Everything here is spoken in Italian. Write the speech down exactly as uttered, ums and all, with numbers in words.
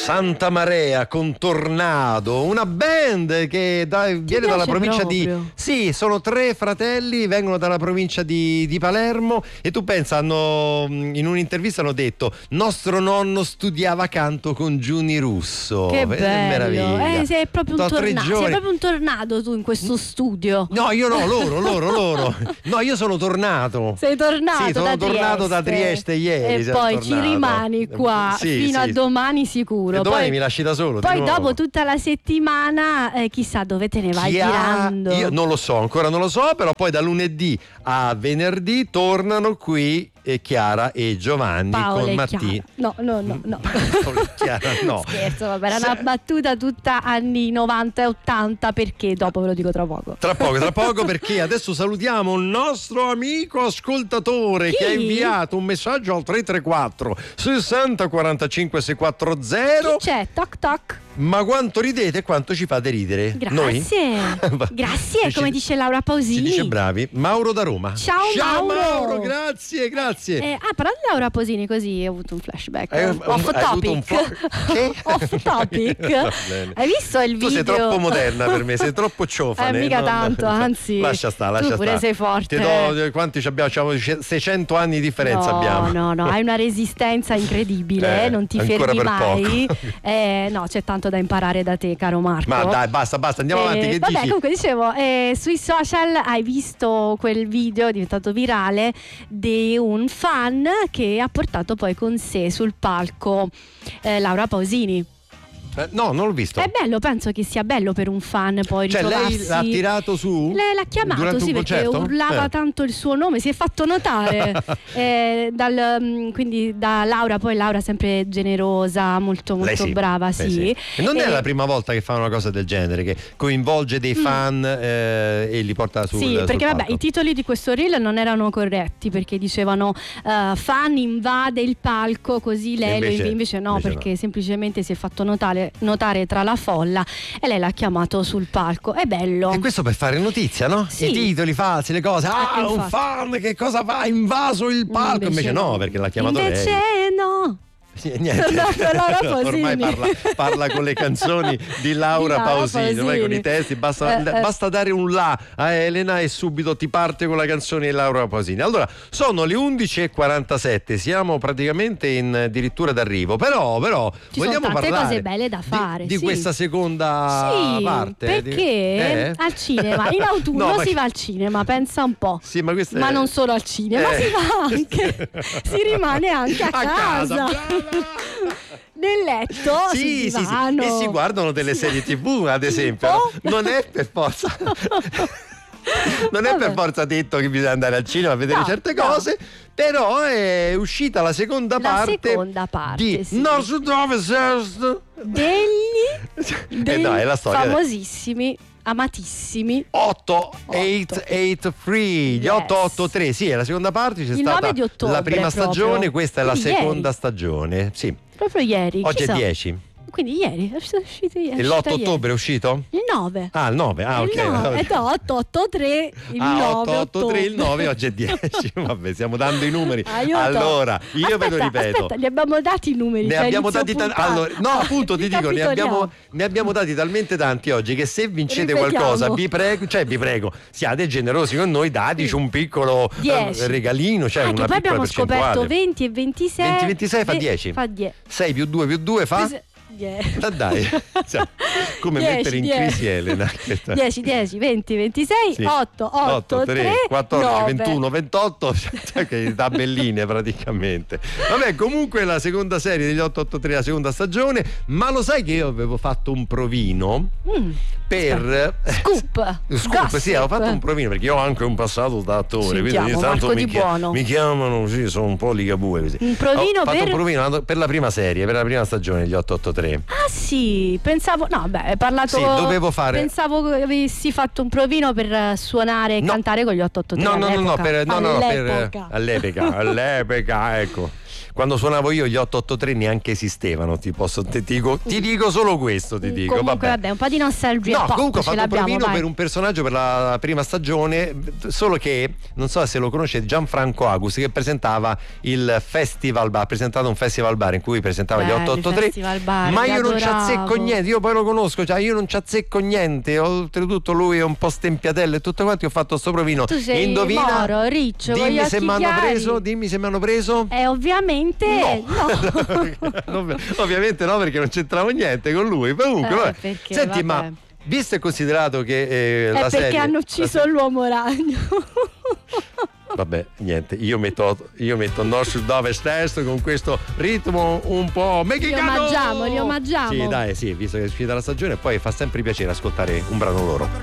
Santa Marea con Tornado, una band che da, viene dalla provincia proprio. di sì, sono tre fratelli, vengono dalla provincia di, di Palermo, e tu pensa, hanno in un'intervista hanno detto: nostro nonno studiava canto con Giuni Russo. Che Eh, bello, meraviglia. eh, sei proprio un Sono tre tornado, sei giovani. proprio un tornado tu in questo studio. No, io no, loro, loro, loro. No, io sono tornato. Sei tornato Sì, sono da tornato Trieste. da Trieste ieri. E sono poi ci tornato. rimani qua Sì, fino sì. a domani sicuro. E domani poi mi lasci da solo. di poi nuovo. dopo tutta la settimana eh, chissà dove te ne vai Chi ha- girando. Io non lo so, ancora non lo so, però poi da lunedì a venerdì tornano qui eh, Chiara e Giovanni Paola con e Mattia. Chiara. No, no, no, no. Paola e Chiara, no. Scherzo, vabbè, era Se- una battuta tutta anni novanta e ottanta, perché dopo ve lo dico tra poco. Tra poco, tra poco, perché adesso salutiamo un nostro amico ascoltatore Chi? che ha inviato un messaggio al tre tre quattro sessanta quarantacinque seicentoquaranta. Chi c'è? Toc toc. Ma quanto ridete e quanto ci fate ridere? Noi? Grazie. Grazie, Si come dice- dice Laura Pausini. Si dice bravi. Mauro da Roma. Ciao, Ciao Mauro. Mauro, grazie, grazie. Eh, ah, parlando di Laura Pausini, così ho avuto un flashback. Hai- Off hai avuto un topic. flo- Che? Off topic. Va bene. Hai visto il video? Tu sei troppo moderna per me, sei troppo ciofane. Eh, mica non- tanto, anzi. Lascia stare, Tu lascia pure stare. sei forte. Ti do, quanti ci abbiamo? C'abbiamo seicento anni di differenza no, abbiamo. No, no, hai una resistenza incredibile, Eh, non ti ancora fermi per mai. poco. Eh, no, c'è tanto da imparare da te, caro Marco. Ma dai, basta, basta, andiamo Eh, avanti. Che vabbè, dici? comunque dicevo, eh, sui social hai visto quel video diventato virale di un fan che ha portato poi con sé sul palco eh, Laura Pausini. Eh, no, non l'ho visto. È bello, penso che sia bello per un fan poi Cioè, ritrovarsi. lei l'ha tirato su? Lei l'ha chiamato, durante sì, un perché concerto? urlava Eh. tanto il suo nome, si è fatto notare. eh, dal, mm, quindi da Laura, poi Laura sempre generosa, molto molto Lei sì, brava, lei sì. sì. E non è Eh, la prima volta che fa una cosa del genere, che coinvolge dei fan eh, e li porta sul Sì, sul perché vabbè, palco. i titoli di questo reel non erano corretti, perché dicevano eh, fan invade il palco, così lei lo invece- inv- invece no, invece perché no. semplicemente si è fatto notare, notare tra la folla e lei l'ha chiamato sul palco. È bello. E questo per fare notizia, no? Sì. I titoli falsi, le cose. Ah, Eh, un infatti. fan che cosa fa? Ha invaso il palco. Invece, no, perché l'ha chiamato Invece lei. no. Sì, niente. No, per Laura Pausini. Ormai parla, parla con le canzoni di Laura, Di Laura Pausini, ormai Pausini. con i testi basta, Eh, eh. basta dare un la a Elena e subito ti parte con la canzone di Laura Pausini. Allora, sono le undici e quarantasette, siamo praticamente in addirittura d'arrivo, però, però Ci sono vogliamo tante parlare cose belle da di- fare, di, sì. questa seconda Sì, parte? perché Di- eh? al cinema in autunno No, ma si che- va al cinema, pensa un po'. Sì, ma questo Ma è- non solo al cinema, Eh. si va anche, si rimane anche a, A casa, brava! nel letto, Sì, sul sì, sì, divano. e si guardano delle serie tivù, ad esempio. Oh. no? Non è per forza. Non è Vabbè. per forza detto che bisogna andare al cinema a vedere No, certe no. cose, però è uscita la seconda La parte seconda parte, di sì. Non so dove sei. degli, degli Eh no, è la storia. famosissimi, amatissimi. otto otto otto tre, gli Yes. otto otto tre, sì, è la seconda parte, c'è Il stata nove di ottobre la prima proprio. stagione, questa è la Quindi seconda ieri. stagione, sì. Proprio ieri. Oggi è chissà. dieci. Quindi ieri è uscito ieri. E l'otto ottobre è uscito? Il nove. Ah, il nove, ah, ok. Il nove, eh, no, otto otto tre, il Ah, nove otto otto tre, il ottobre. nove, oggi è dieci. Vabbè, stiamo dando i numeri. Aiuto. Allora, io aspetta, ve lo ripeto. Aspetta, li abbiamo dati i numeri. Ne cioè abbiamo inizio dati tanti. puntata. Allora, no, appunto ti dico, ne abbiamo, Ricapitoliamo. ne abbiamo dati talmente tanti oggi che se vincete Ripetiamo. qualcosa, vi prego, cioè vi prego, siate generosi con noi, dateci un piccolo eh, dieci. regalino, cioè Ah, una che poi piccola abbiamo percentuale. scoperto venti e ventisei. venti ventisei fa ve- dieci. Fa dieci. sei più due più due fa? Ah, dai, cioè, come dieci, mettere in dieci. crisi Elena. dieci, dieci, venti, ventisei, Sì. otto, otto, tre, quattordici, nove. ventuno, ventotto, cioè che tabelline praticamente. Vabbè, comunque la seconda serie degli otto otto tre, la seconda stagione, ma lo sai che io avevo fatto un provino Mm. per Scoop. Scoop, sì, Gossip. avevo fatto un provino perché io ho anche un passato da attore, quindi Sentiamo, ogni tanto Marco mi, Di chia- Buono. mi chiamano, sì, sono un po' ligabue così. Un provino ho fatto per- un provino per la prima serie, per la prima stagione degli otto otto tre. Ah sì, pensavo, no beh, hai parlato, Sì, dovevo fare- pensavo che avessi fatto un provino per eh, suonare e No. cantare con gli otto otto tre No, no, no, no, all'epoca. per, no, no, no, per All'epoca. all'epoca, all'epoca, ecco. quando suonavo io gli otto otto tre neanche esistevano, ti posso ti dico, ti dico solo questo, ti dico. Comunque vabbè. vabbè, un po' di nostalgia. No, pop, comunque ho fatto un provino vai. per un personaggio per la prima stagione, solo che non so se lo conosce, Gianfranco Agus, che presentava il festival bar, ha presentato un festival bar in cui presentava Belli, gli otto otto tre, bar, ma io non ci adoravo. azzecco niente, io poi lo conosco, cioè io non ci azzecco niente, oltretutto lui è un po' stempiatello e tutto quanto, io ho fatto sto provino. Tu sei indovina, moro, riccio, con gli dimmi se occhi mi hanno chiari. preso, dimmi se mi hanno preso. Eh, ovviamente no. no. Ovviamente no, perché non c'entravo niente con lui. Comunque, Eh, vabbè. perché, Senti, vabbè. ma visto e considerato che eh, È la perché serie, hanno la ucciso serie- l'uomo ragno. Vabbè, niente, io metto io metto Nord-Sud-Ovest stesso con questo ritmo un po' mexicano. Li omaggiamo, li omaggiamo. Sì, dai, sì, visto che è uscita la stagione, poi fa sempre piacere ascoltare un brano loro.